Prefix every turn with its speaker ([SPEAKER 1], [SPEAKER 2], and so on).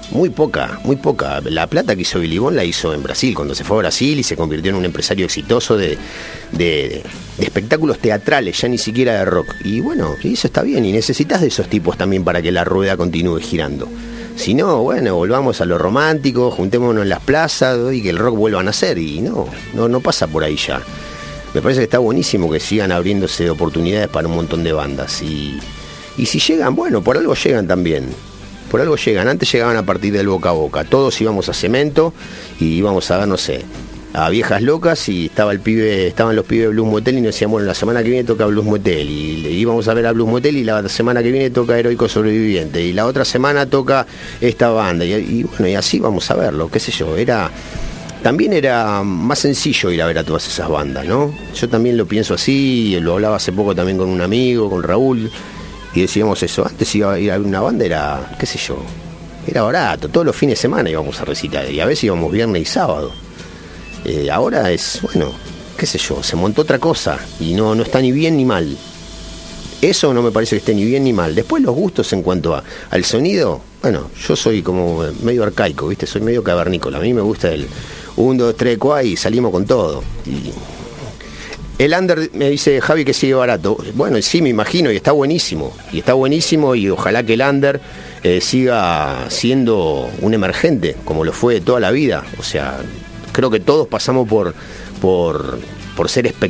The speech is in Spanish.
[SPEAKER 1] muy poca. La plata que hizo Billy Bond la hizo en Brasil, cuando se fue a Brasil y se convirtió en un empresario exitoso de espectáculos teatrales, ya ni siquiera de rock. Y bueno, eso está bien, y necesitas de esos tipos también para que la rueda continúe girando. Si no, bueno, volvamos a lo romántico, juntémonos en las plazas y que el rock vuelva a nacer. Y no pasa por ahí ya. Me parece que está buenísimo que sigan abriéndose oportunidades para un montón de bandas. Y si llegan, bueno, por algo llegan también. Por algo llegan. Antes llegaban a partir del boca a boca. Todos íbamos a Cemento y íbamos a ver, no sé, a Viejas Locas, y estaban los pibes de Blues Motel y nos decían, bueno, la semana que viene toca Blues Motel, y íbamos a ver a Blues Motel, y la semana que viene toca Heroico Sobreviviente, y la otra semana toca esta banda, y bueno, y así vamos a verlo, qué sé yo. También era más sencillo ir a ver a todas esas bandas, ¿no? Yo también lo pienso así, lo hablaba hace poco también con un amigo, con Raúl, y decíamos eso. Antes ir a ver una banda era, qué sé yo, era barato, todos los fines de semana íbamos a recitar, y a veces íbamos viernes y sábado. Ahora es, bueno, qué sé yo, se montó otra cosa y no está ni bien ni mal. Eso no me parece que esté ni bien ni mal. Después los gustos en cuanto al sonido, bueno, yo soy como medio arcaico, ¿viste? Soy medio cavernícola. A mí me gusta el 1, 2, 3, 4 y salimos con todo. Y el under me dice Javi que sigue barato. Bueno, sí, me imagino, y está buenísimo. Y ojalá que el under siga siendo un emergente, como lo fue toda la vida. O sea, creo que todos pasamos por ser espectadores